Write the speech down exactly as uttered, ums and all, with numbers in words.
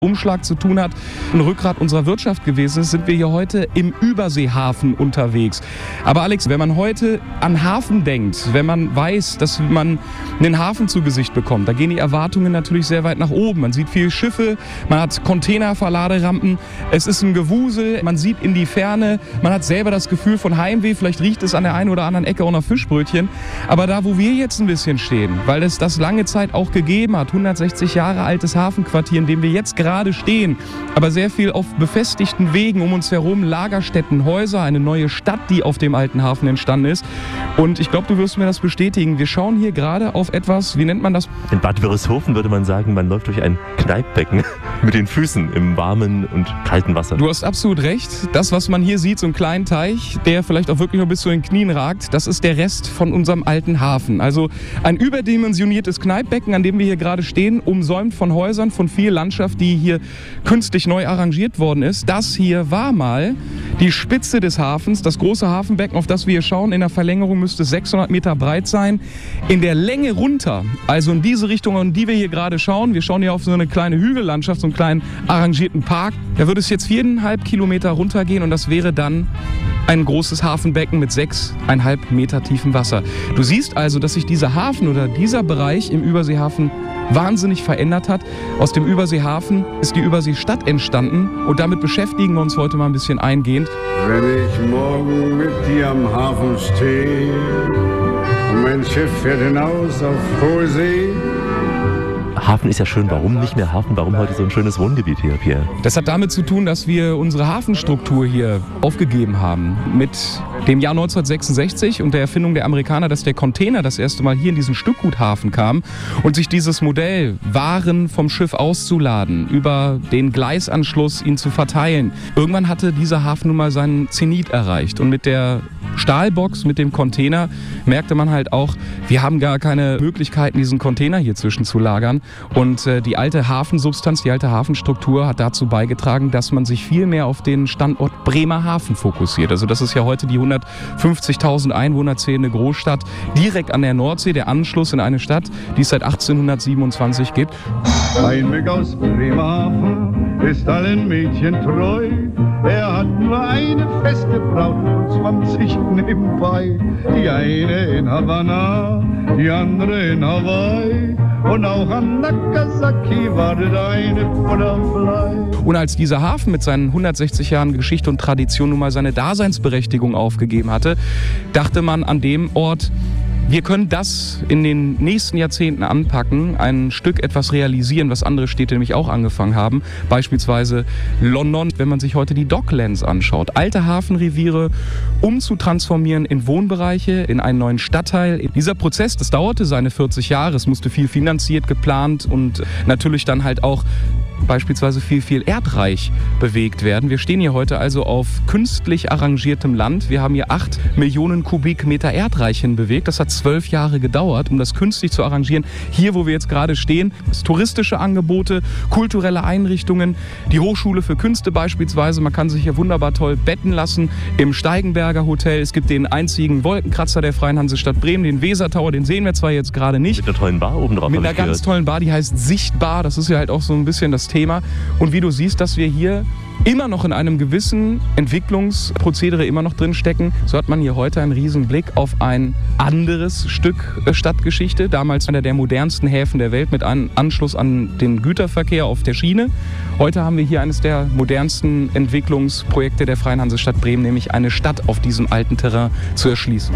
Umschlag zu tun hat, ein Rückgrat unserer Wirtschaft gewesen ist, sind wir hier heute im Überseehafen unterwegs. Aber Alex, wenn man heute an Hafen denkt, wenn man weiß, dass man einen Hafen zu Gesicht bekommt, da gehen die Erwartungen natürlich sehr weit nach oben. Man sieht viele Schiffe, man hat Containerverladerampen, es ist ein Gewusel, man sieht in die Ferne, man hat selber das Gefühl von Heimweh, vielleicht riecht es an der einen oder anderen Ecke auch nach Fischbrötchen. Aber da, wo wir jetzt ein bisschen stehen, weil es das lange Zeit auch gegeben hat, hundertsechzig Jahre altes Hafenquartier, in dem wir jetzt gerade gerade stehen, aber sehr viel auf befestigten Wegen um uns herum, Lagerstätten, Häuser, eine neue Stadt, die auf dem alten Hafen entstanden ist. Und ich glaube, du wirst mir das bestätigen. Wir schauen hier gerade auf etwas, wie nennt man das? In Bad Wörishofen würde man sagen, man läuft durch ein Kneippbecken mit den Füßen im warmen und kalten Wasser. Du hast absolut recht. Das, was man hier sieht, so einen kleinen Teich, der vielleicht auch wirklich noch bis zu den Knien ragt, das ist der Rest von unserem alten Hafen. Also ein überdimensioniertes Kneippbecken, an dem wir hier gerade stehen, umsäumt von Häusern, von viel Landschaft, die hier künstlich neu arrangiert worden ist. Das hier war mal die Spitze des Hafens, das große Hafenbecken, auf das wir hier schauen. In der Verlängerung müsste es sechshundert Meter breit sein. In der Länge runter, also in diese Richtung, in die wir hier gerade schauen, wir schauen hier auf so eine kleine Hügellandschaft, so einen kleinen arrangierten Park, da würde es jetzt viereinhalb Kilometer runtergehen und das wäre dann ein großes Hafenbecken mit sechseinhalb Meter tiefem Wasser. Du siehst also, dass sich dieser Hafen oder dieser Bereich im Überseehafen wahnsinnig verändert hat. Aus dem Überseehafen ist die Überseestadt entstanden und damit beschäftigen wir uns heute mal ein bisschen eingehend. Wenn ich morgen mit dir am Hafen stehe und mein Schiff fährt hinaus auf hohe See. Hafen ist ja schön. Warum nicht mehr Hafen? Warum heute so ein schönes Wohngebiet hier, Pierre? Das hat damit zu tun, dass wir unsere Hafenstruktur hier aufgegeben haben. Mit dem Jahr neunzehnhundertsechsundsechzig und der Erfindung der Amerikaner, dass der Container das erste Mal hier in diesen Stückguthafen kam und sich dieses Modell, Waren vom Schiff auszuladen, über den Gleisanschluss ihn zu verteilen. Irgendwann hatte dieser Hafen nun mal seinen Zenit erreicht. Und mit der Stahlbox, mit dem Container, merkte man halt auch, wir haben gar keine Möglichkeiten, diesen Container hier zwischen zu lagern. Und äh, die alte Hafensubstanz, die alte Hafenstruktur hat dazu beigetragen, dass man sich viel mehr auf den Standort Bremerhaven fokussiert. Also das ist ja heute die hundertfünfzigtausend Einwohner zählende Großstadt, direkt an der Nordsee, der Anschluss in eine Stadt, die es seit achtzehnhundertsiebenundzwanzig gibt. Ein Weg aus Bremerhaven ist allen Mädchen treu. Er hat nur eine feste Braut und zwanzig nebenbei. Die eine in Havanna, die andere in Hawaii. Und auch an Nagasaki wartet eine Butterfly. Und als dieser Hafen mit seinen hundertsechzig Jahren Geschichte und Tradition nun mal seine Daseinsberechtigung aufgegeben hatte, dachte man an dem Ort, wir können das in den nächsten Jahrzehnten anpacken, ein Stück etwas realisieren, was andere Städte nämlich auch angefangen haben. Beispielsweise London, wenn man sich heute die Docklands anschaut. Alte Hafenreviere umzutransformieren in Wohnbereiche, in einen neuen Stadtteil. Dieser Prozess, das dauerte seine vierzig Jahre. Es musste viel finanziert, geplant und natürlich dann halt auch beispielsweise viel, viel erdreich bewegt werden. Wir stehen hier heute also auf künstlich arrangiertem Land. Wir haben hier acht Millionen Kubikmeter Erdreich hinbewegt. Das hat zwölf Jahre gedauert, um das künstlich zu arrangieren. Hier, wo wir jetzt gerade stehen, ist touristische Angebote, kulturelle Einrichtungen, die Hochschule für Künste beispielsweise. Man kann sich hier wunderbar toll betten lassen im Steigenberger Hotel. Es gibt den einzigen Wolkenkratzer der Freien Hansestadt Bremen, den Wesertower, den sehen wir zwar jetzt gerade nicht. Mit einer tollen Bar oben drauf. Mit einer ganz tollen Bar, die heißt Sichtbar. Das ist ja halt auch so ein bisschen das Thema. Und wie du siehst, dass wir hier immer noch in einem gewissen Entwicklungsprozedere immer noch drin stecken, so hat man hier heute einen riesen Blick auf ein anderes Stück Stadtgeschichte. Damals einer der modernsten Häfen der Welt mit einem Anschluss an den Güterverkehr auf der Schiene. Heute haben wir hier eines der modernsten Entwicklungsprojekte der Freien Hansestadt Bremen, nämlich eine Stadt auf diesem alten Terrain zu erschließen.